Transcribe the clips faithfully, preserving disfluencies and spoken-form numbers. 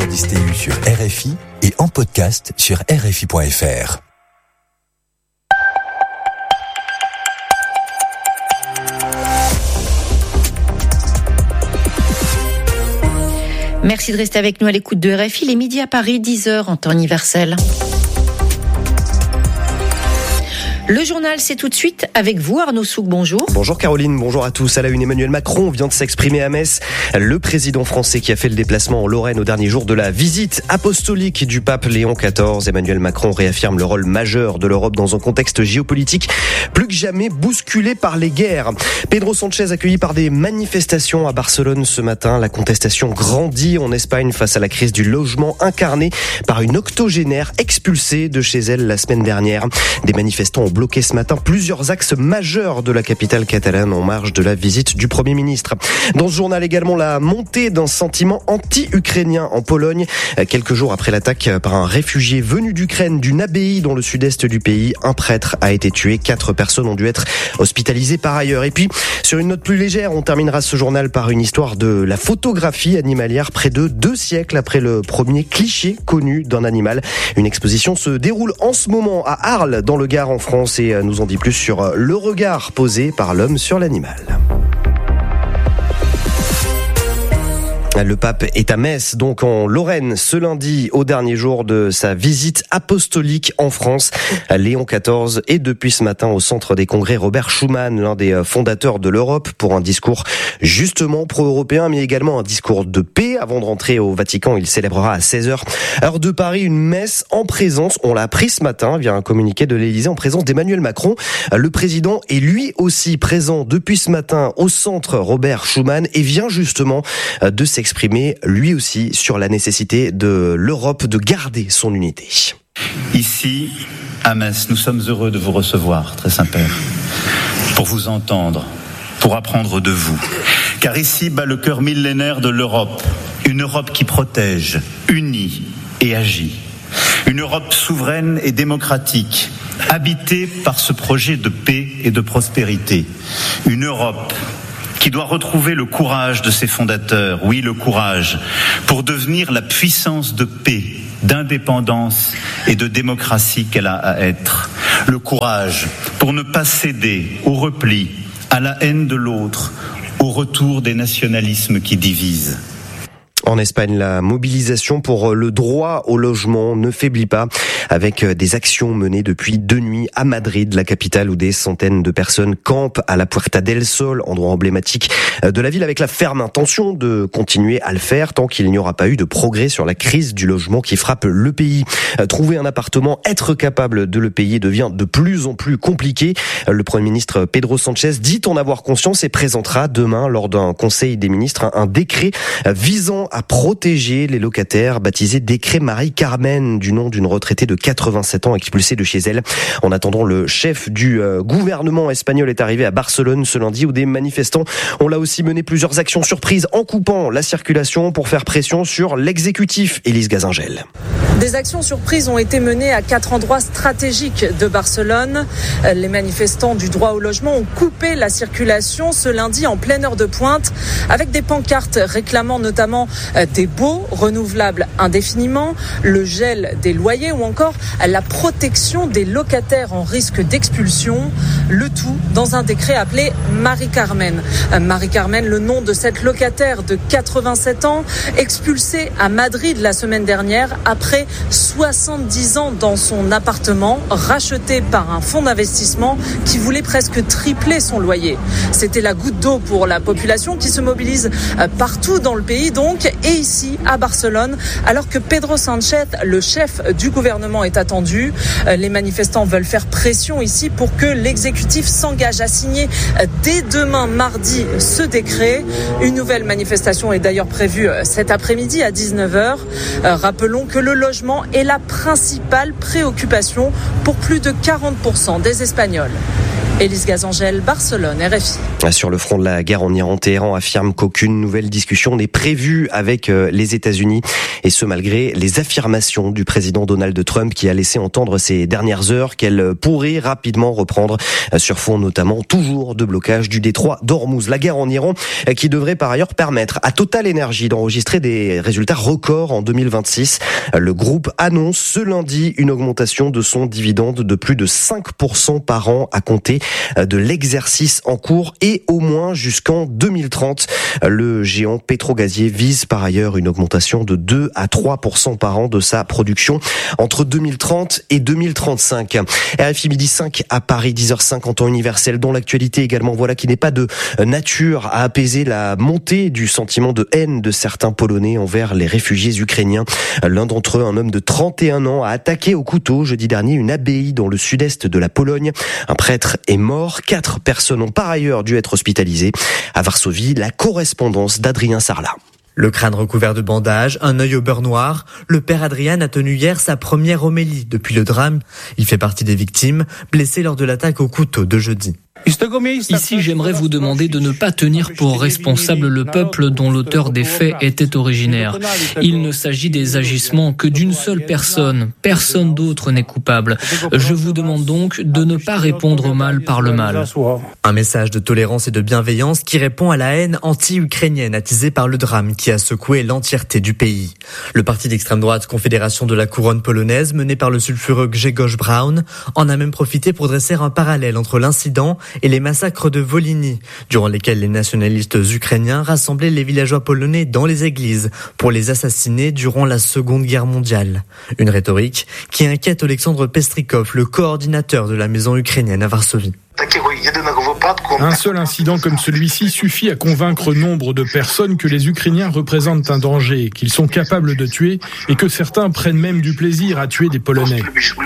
Indice T U sur R F I et en podcast sur R F I point F R. Merci de rester avec nous à l'écoute de R F I. Les midi à Paris, dix heures en temps universel. Le journal, c'est tout de suite avec vous, Arnaud Souk, bonjour. Bonjour Caroline, bonjour à tous. À la une, Emmanuel Macron vient de s'exprimer à Metz. Le président français qui a fait le déplacement en Lorraine au dernier jour de la visite apostolique du pape Léon quatorze. Emmanuel Macron réaffirme le rôle majeur de l'Europe dans un contexte géopolitique plus que jamais bousculé par les guerres. Pedro Sánchez accueilli par des manifestations à Barcelone ce matin. La contestation grandit en Espagne face à la crise du logement incarnée par une octogénaire expulsée de chez elle la semaine dernière. Des manifestants ont bloqué ce matin plusieurs axes majeurs de la capitale catalane en marge de la visite du Premier ministre. Dans ce journal également, la montée d'un sentiment anti-ukrainien en Pologne. Quelques jours après l'attaque par un réfugié venu d'Ukraine d'une abbaye dans le sud-est du pays, un prêtre a été tué. Quatre personnes ont dû être hospitalisées par ailleurs. Et puis, sur une note plus légère, on terminera ce journal par une histoire de la photographie animalière près de deux siècles après le premier cliché connu d'un animal. Une exposition se déroule en ce moment à Arles, dans le Gard en France, et nous en dit plus sur le regard posé par l'homme sur l'animal. Le pape est à Metz, donc en Lorraine, ce lundi, au dernier jour de sa visite apostolique en France. Léon quatorze est depuis ce matin au centre des congrès Robert Schuman, l'un des fondateurs de l'Europe, pour un discours justement pro-européen, mais également un discours de paix. Avant de rentrer au Vatican, il célébrera à seize heures, heure de Paris, une messe en présence, on l'a appris ce matin via un communiqué de l'Élysée, en présence d'Emmanuel Macron. Le président est lui aussi présent depuis ce matin au centre Robert Schuman et vient justement de s'exprimer exprimer lui aussi sur la nécessité de l'Europe de garder son unité. Ici, à Metz, nous sommes heureux de vous recevoir, très Saint-Père, pour vous entendre, pour apprendre de vous. Car ici bat le cœur millénaire de l'Europe, une Europe qui protège, unit et agit. Une Europe souveraine et démocratique, habitée par ce projet de paix et de prospérité. Une Europe qui doit retrouver le courage de ses fondateurs, oui, le courage, pour devenir la puissance de paix, d'indépendance et de démocratie qu'elle a à être. Le courage pour ne pas céder au repli, à la haine de l'autre, au retour des nationalismes qui divisent. En Espagne, la mobilisation pour le droit au logement ne faiblit pas, avec des actions menées depuis deux nuits à Madrid, la capitale, où des centaines de personnes campent à la Puerta del Sol, endroit emblématique de la ville, avec la ferme intention de continuer à le faire tant qu'il n'y aura pas eu de progrès sur la crise du logement qui frappe le pays. Trouver un appartement, être capable de le payer devient de plus en plus compliqué. Le Premier ministre Pedro Sánchez dit en avoir conscience et présentera demain, lors d'un conseil des ministres, un décret visant à protéger les locataires, baptisé décret Marie-Carmen, du nom d'une retraitée de quatre-vingt-sept ans expulsée de chez elle. En attendant, le chef du euh, gouvernement espagnol est arrivé à Barcelone ce lundi, où des manifestants ont là aussi mené plusieurs actions surprises en coupant la circulation pour faire pression sur l'exécutif. Élise Gazingel. Des actions surprises ont été menées à quatre endroits stratégiques de Barcelone. Les manifestants du droit au logement ont coupé la circulation ce lundi en pleine heure de pointe, avec des pancartes réclamant notamment des baux renouvelables indéfiniment, le gel des loyers ou encore la protection des locataires en risque d'expulsion. Le tout dans un décret appelé Marie-Carmen. Marie-Carmen, le nom de cette locataire de quatre-vingt-sept ans, expulsée à Madrid la semaine dernière après soixante-dix ans dans son appartement, racheté par un fonds d'investissement qui voulait presque tripler son loyer. C'était la goutte d'eau pour la population qui se mobilise partout dans le pays donc, et ici à Barcelone, alors que Pedro Sánchez, le chef du gouvernement, est attendu. Les manifestants veulent faire pression ici pour que l'exécutif s'engage à signer dès demain mardi ce décret. Une nouvelle manifestation est d'ailleurs prévue cet après-midi à dix-neuf heures. Rappelons que le logement est la principale préoccupation pour plus de quarante pour cent des Espagnols. Élise Gazangel, Barcelone, R F I. Sur le front de la guerre en Iran, Téhéran affirme qu'aucune nouvelle discussion n'est prévue avec les États-Unis, et ce malgré les affirmations du président Donald Trump qui a laissé entendre ces dernières heures qu'elle pourrait rapidement reprendre sur fond notamment toujours de blocage du détroit d'Ormuz. La guerre en Iran qui devrait par ailleurs permettre à Total Energy d'enregistrer des résultats records en deux mille vingt-six. Le groupe annonce ce lundi une augmentation de son dividende de plus de cinq pour cent par an à compter de l'exercice en cours et au moins jusqu'en deux mille trente. Le géant pétrogazier vise par ailleurs une augmentation de deux à trois pour cent par an de sa production entre deux mille trente et deux mille trente-cinq. R F I midi cinq à Paris, dix heures cinq en temps universel, dont l'actualité également, voilà qui n'est pas de nature à apaiser la montée du sentiment de haine de certains Polonais envers les réfugiés ukrainiens. L'un d'entre eux, un homme de trente et un ans, a attaqué au couteau jeudi dernier une abbaye dans le sud-est de la Pologne. Un prêtre est mort. Quatre personnes ont par ailleurs dû être hospitalisées. À Varsovie, la correspondance d'Adrien Sarlat. Le crâne recouvert de bandages, un œil au beurre noir, le père Adrian a tenu hier sa première homélie depuis le drame. Il fait partie des victimes, blessées lors de l'attaque au couteau de jeudi. Ici, j'aimerais vous demander de ne pas tenir pour responsable le peuple dont l'auteur des faits était originaire. Il ne s'agit des agissements que d'une seule personne. Personne d'autre n'est coupable. Je vous demande donc de ne pas répondre au mal par le mal. Un message de tolérance et de bienveillance qui répond à la haine anti-ukrainienne attisée par le drame qui a secoué l'entièreté du pays. Le parti d'extrême droite Confédération de la Couronne polonaise, mené par le sulfureux Grzegorz Braun, en a même profité pour dresser un parallèle entre l'incident et les massacres de Volhynie, durant lesquels les nationalistes ukrainiens rassemblaient les villageois polonais dans les églises pour les assassiner durant la Seconde Guerre mondiale. Une rhétorique qui inquiète Alexandre Pestrikov, le coordinateur de la maison ukrainienne à Varsovie. Un seul incident comme celui-ci suffit à convaincre nombre de personnes que les Ukrainiens représentent un danger, qu'ils sont capables de tuer et que certains prennent même du plaisir à tuer des Polonais.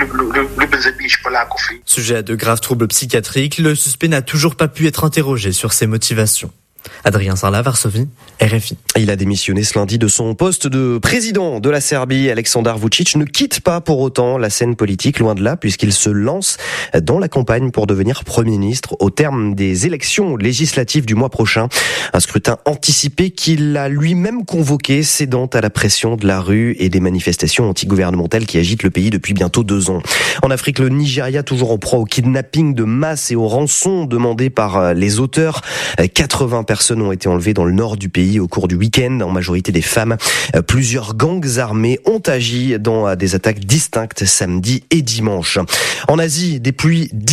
Sujet à de graves troubles psychiatriques, le suspect n'a toujours pas pu être interrogé sur ses motivations. Adrien Sarlat, Varsovie, R F I. Il a démissionné ce lundi de son poste de président de la Serbie. Aleksandar Vučić ne quitte pas pour autant la scène politique, loin de là, puisqu'il se lance dans la campagne pour devenir Premier ministre au terme des élections législatives du mois prochain. Un scrutin anticipé qu'il a lui-même convoqué, cédant à la pression de la rue et des manifestations antigouvernementales qui agitent le pays depuis bientôt deux ans. En Afrique, le Nigeria, toujours en proie au kidnapping de masse et aux rançons demandées par les auteurs. quatre-vingts personnes ont été enlevées dans le nord du pays au cours du week-end, en majorité des femmes. Plusieurs gangs armés ont agi dans des attaques distinctes samedi et dimanche. En Asie, des pluies